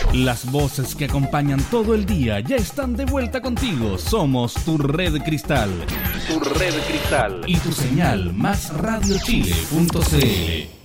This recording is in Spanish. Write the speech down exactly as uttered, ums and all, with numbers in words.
Las voces que acompañan todo el día ya están de vuelta contigo. Somos tu red cristal. Tu red cristal. Y tu señal más radio chile punto c l.